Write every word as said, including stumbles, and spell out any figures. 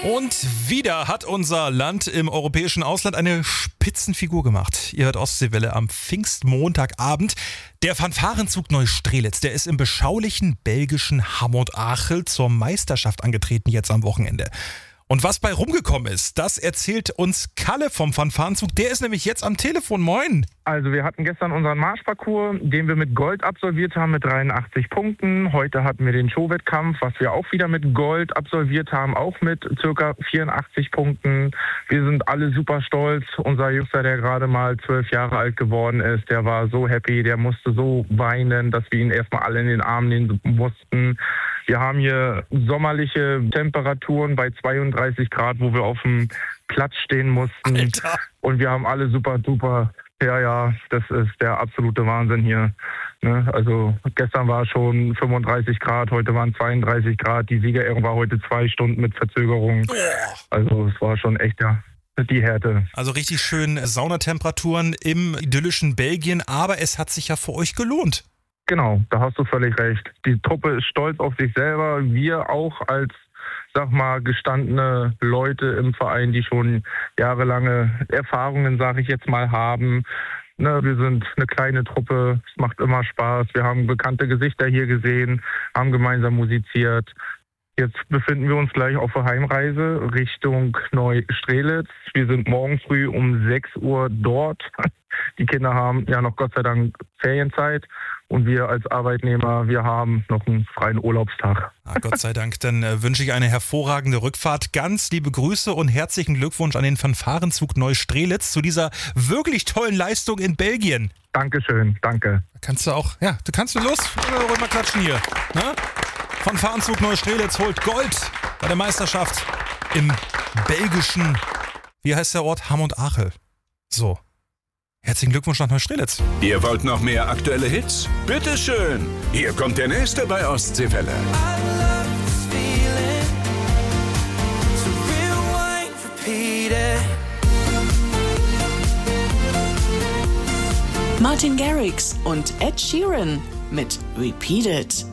Und wieder hat unser Land im europäischen Ausland eine Spitzenfigur gemacht. Ihr hört Ostseewelle am Pfingstmontagabend. Der Fanfarenzug Neustrelitz, der ist im beschaulichen belgischen Hamont-Achel zur Meisterschaft angetreten jetzt am Wochenende. Und was bei rumgekommen ist, das erzählt uns Kalle vom Fanfarenzug. Der ist nämlich jetzt am Telefon. Moin. Also wir hatten gestern unseren Marschparcours, den wir mit Gold absolviert haben mit dreiundachtzig Punkten. Heute hatten wir den Showwettkampf, was wir auch wieder mit Gold absolviert haben, auch mit circa vierundachtzig Punkten. Wir sind alle super stolz. Unser Jüngster, der gerade mal zwölf Jahre alt geworden ist, der war so happy, der musste so weinen, dass wir ihn erstmal alle in den Arm nehmen mussten. Wir haben hier sommerliche Temperaturen bei zweiunddreißig Grad, wo wir auf dem Platz stehen mussten. Alter. Und wir haben alle super, super, ja, ja, das ist der absolute Wahnsinn hier. Ne? Also gestern war schon fünfunddreißig Grad, heute waren zweiunddreißig Grad. Die Siegerehrung war heute zwei Stunden mit Verzögerung. Also es war schon echt, ja, die Härte. Also richtig schön Saunatemperaturen im idyllischen Belgien, aber es hat sich ja für euch gelohnt. Genau, da hast du völlig recht. Die Truppe ist stolz auf sich selber. Wir auch als, sag mal, gestandene Leute im Verein, die schon jahrelange Erfahrungen, sage ich jetzt mal, haben. Ne, wir sind eine kleine Truppe, es macht immer Spaß. Wir haben bekannte Gesichter hier gesehen, haben gemeinsam musiziert. Jetzt befinden wir uns gleich auf der Heimreise Richtung Neustrelitz. Wir sind morgen früh um sechs Uhr dort. Die Kinder haben ja noch Gott sei Dank Ferienzeit und wir als Arbeitnehmer, wir haben noch einen freien Urlaubstag. Ah, Gott sei Dank, dann äh, wünsche ich eine hervorragende Rückfahrt. Ganz liebe Grüße und herzlichen Glückwunsch an den Fanfarenzug Neustrelitz zu dieser wirklich tollen Leistung in Belgien. Dankeschön, danke. Kannst du auch, ja, du kannst du los, äh, mal klatschen hier. Ne? Fanfarenzug Neustrelitz holt Gold bei der Meisterschaft im belgischen, wie heißt der Ort? Hamont-Achel. So. Herzlichen Glückwunsch nach Neustrelitz. Ihr wollt noch mehr aktuelle Hits? Bitteschön. Hier kommt der nächste bei Ostseewelle. Martin Garrix und Ed Sheeran mit Repeat It.